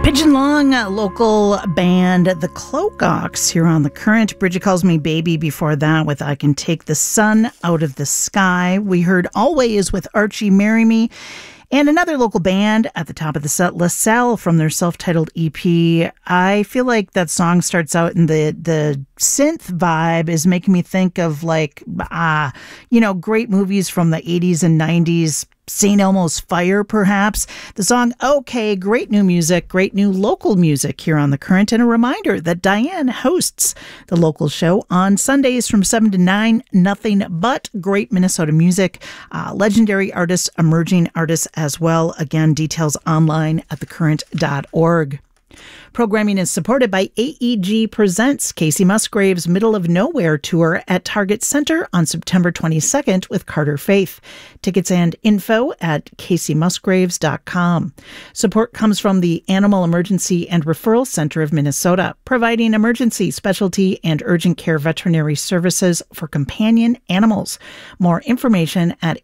Pigeon Long, local band The Cloakox here on The Current. Bridget Calls Me Baby before that with I Can Take the Sun Out of the Sky. We heard Always with Archie Marry Me. And another local band at the top of the set, LaSalle, from their self-titled EP. I feel like that song starts out in the synth vibe is making me think of like, great movies from the 80s and 90s. St. Elmo's Fire, perhaps. The song, okay, great new music, great new local music here on The Current. And a reminder that Diane hosts the local show on Sundays from 7 to 9. Nothing but great Minnesota music, legendary artists, emerging artists as well. Again, details online at thecurrent.org. Programming is supported by AEG Presents Casey Musgrave's Middle of Nowhere tour at Target Center on September 22nd with Carter Faith. Tickets and info at caseymusgraves.com. Support comes from the Animal Emergency and Referral Center of Minnesota, providing emergency, specialty, and urgent care veterinary services for companion animals. More information at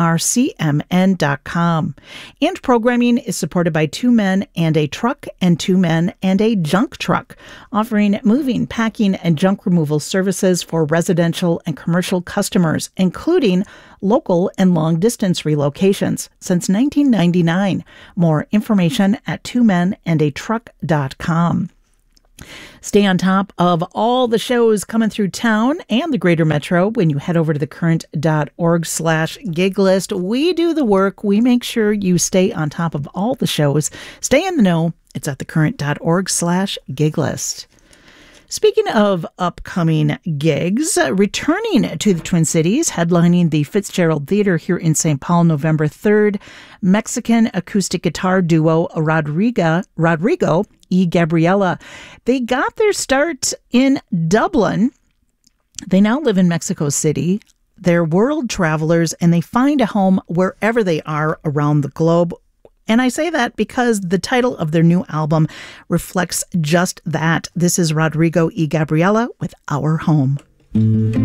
aercmn.com. And programming is supported by Two Men and a Truck and Two Men and a Junk Truck, offering moving, packing, and junk removal services for residential and commercial customers, including local and long-distance relocations since 1999. More information at twomenandatruck.com. Stay on top of all the shows coming through town and the greater metro when you head over to thecurrent.org/gig list. We do the work. We make sure you stay on top of all the shows. Stay in the know. It's at thecurrent.org/gig list. Speaking of upcoming gigs, returning to the Twin Cities, headlining the Fitzgerald Theater here in St. Paul, November 3rd, Mexican acoustic guitar duo Rodrigo y Gabriela. They got their start in Dublin. They now live in Mexico City. They're world travelers, and they find a home wherever they are around the globe. And I say that because the title of their new album reflects just that. This is Rodrigo y Gabriela with Our Home.